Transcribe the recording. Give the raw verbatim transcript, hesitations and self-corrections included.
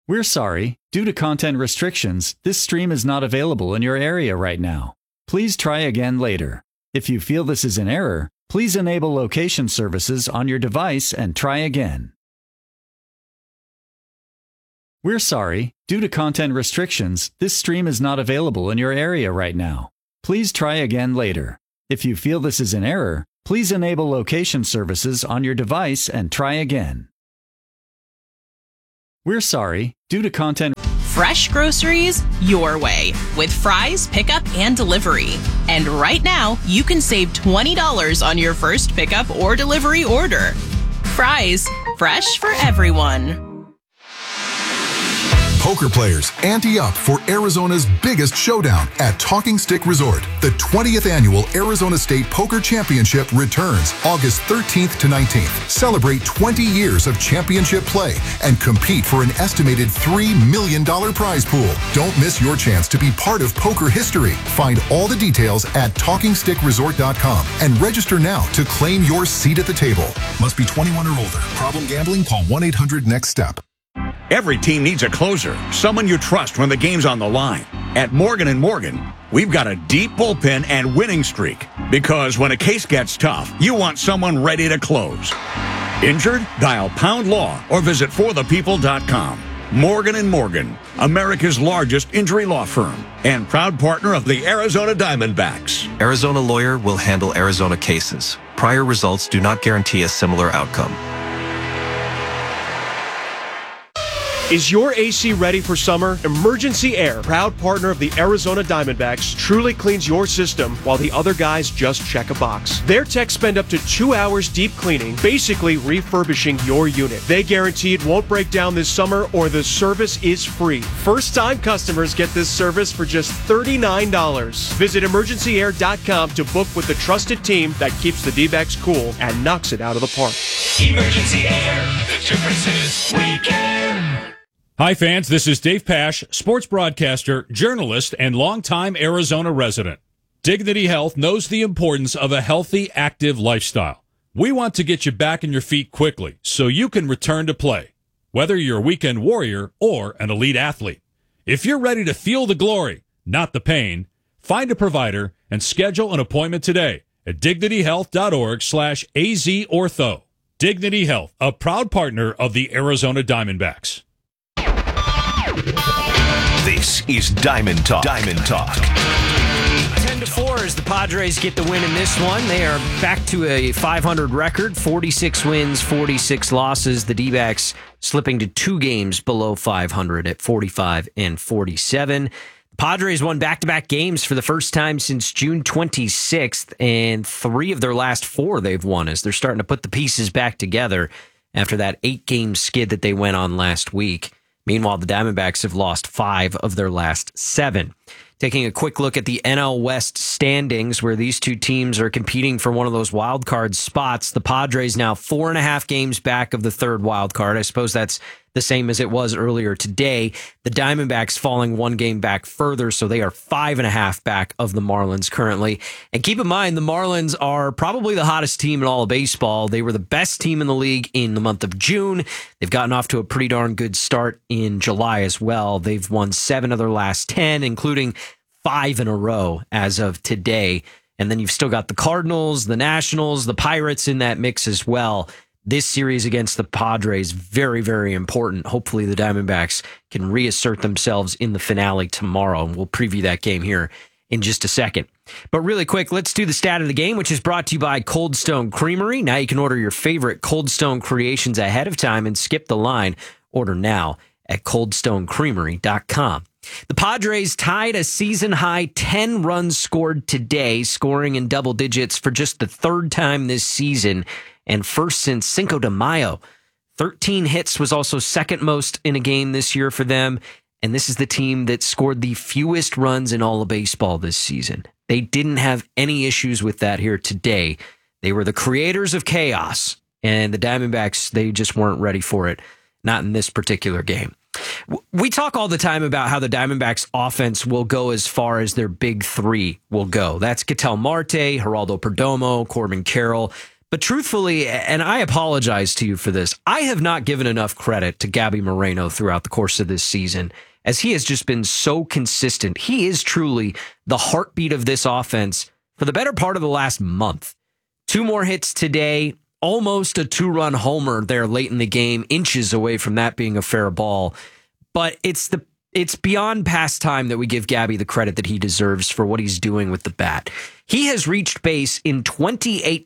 We're sorry. Due to content restrictions, this stream is not available in your area right now. Please try again later. If you feel this is an error, please enable location services on your device and try again. We're sorry. Due to content restrictions, this stream is not available in your area right now. Please try again later. If you feel this is an error, please enable location services on your device and try again. We're sorry. Due to content... Fresh groceries your way with Fry's pickup and delivery. And right now, you can save twenty dollars on your first pickup or delivery order. Fry's, fresh for everyone. Poker players, ante up for Arizona's biggest showdown at Talking Stick Resort. The twentieth annual Arizona State Poker Championship returns August thirteenth to nineteenth. Celebrate twenty years of championship play and compete for an estimated three million dollars prize pool. Don't miss your chance to be part of poker history. Find all the details at talking stick resort dot com and register now to claim your seat at the table. Must be twenty-one or older. Problem gambling? Call one eight hundred next step. Every team needs a closer, someone you trust when the game's on the line. At Morgan and Morgan, we've got a deep bullpen and winning streak. Because when a case gets tough, you want someone ready to close. Injured? Dial Pound Law or visit for the people dot com. Morgan and Morgan, America's largest injury law firm and proud partner of the Arizona Diamondbacks. Arizona Lawyer will handle Arizona cases. Prior results do not guarantee a similar outcome. Is your A C ready for summer? Emergency Air, proud partner of the Arizona Diamondbacks, truly cleans your system while the other guys just check a box. Their techs spend up to two hours deep cleaning, basically refurbishing your unit. They guarantee it won't break down this summer or the service is free. First-time customers get this service for just thirty-nine dollars. Visit emergency air dot com to book with the trusted team that keeps the D-backs cool and knocks it out of the park. Emergency Air, the difference is we care. Hi, fans. This is Dave Pasch, sports broadcaster, journalist, and longtime Arizona resident. Dignity Health knows the importance of a healthy, active lifestyle. We want to get you back on your feet quickly so you can return to play, whether you're a weekend warrior or an elite athlete. If you're ready to feel the glory, not the pain, find a provider and schedule an appointment today at dignity health dot org slash A Z ortho. Dignity Health, a proud partner of the Arizona Diamondbacks. This is Diamond Talk. Diamond Talk. ten to four as the Padres get the win in this one. They are back to a five hundred record, forty-six wins, forty-six losses. The D-backs slipping to two games below five hundred at forty-five and forty-seven. The Padres won back-to-back games for the first time since June twenty-sixth, and three of their last four they've won as they're starting to put the pieces back together after that eight-game skid that they went on last week. Meanwhile, the Diamondbacks have lost five of their last seven. Taking a quick look at the N L West standings, where these two teams are competing for one of those wild card spots. The Padres now four and a half games back of the third wild card. I suppose that's the same as it was earlier today. The Diamondbacks falling one game back further, so they are five and a half back of the Marlins currently. And keep in mind, the Marlins are probably the hottest team in all of baseball. They were the best team in the league in the month of June. They've gotten off to a pretty darn good start in July as well. They've won seven of their last ten, including five in a row as of today. And then you've still got the Cardinals, the Nationals, the Pirates in that mix as well. This series against the Padres, very, very important. Hopefully the Diamondbacks can reassert themselves in the finale tomorrow, and we'll preview that game here in just a second. But really quick, let's do the stat of the game, which is brought to you by Cold Stone Creamery. Now you can order your favorite Cold Stone creations ahead of time and skip the line. Order now at cold stone creamery dot com. The Padres tied a season-high ten runs scored today, scoring in double digits for just the third time this season, and first since Cinco de Mayo. thirteen hits was also second most in a game this year for them, and this is the team that scored the fewest runs in all of baseball this season. They didn't have any issues with that here today. They were the creators of chaos, and the Diamondbacks, they just weren't ready for it, not in this particular game. We talk all the time about how the Diamondbacks offense will go as far as their big three will go. That's Ketel Marte, Geraldo Perdomo, Corbin Carroll. But truthfully, and I apologize to you for this, I have not given enough credit to Gabby Moreno throughout the course of this season, as he has just been so consistent. He is truly the heartbeat of this offense for the better part of the last month. Two more hits today, almost a two-run homer there late in the game, inches away from that being a fair ball. But it's the it's beyond past time that we give Gabby the credit that he deserves for what he's doing with the bat. He has reached base in twenty-eight